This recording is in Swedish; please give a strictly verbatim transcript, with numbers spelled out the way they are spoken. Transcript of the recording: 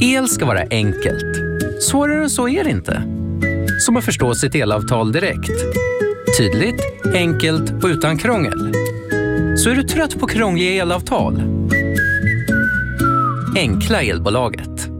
El ska vara enkelt. Svårare än så är det inte. Som att förstå sitt elavtal direkt. Tydligt, enkelt och utan krångel. Så är du trött på krångliga elavtal? Enkla elbolaget.